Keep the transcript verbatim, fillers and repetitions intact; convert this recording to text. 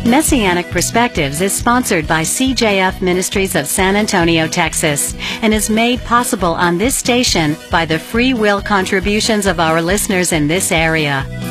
Messianic Perspectives is sponsored by C J F Ministries of San Antonio, Texas, and is made possible on this station by the free will contributions of our listeners in this area.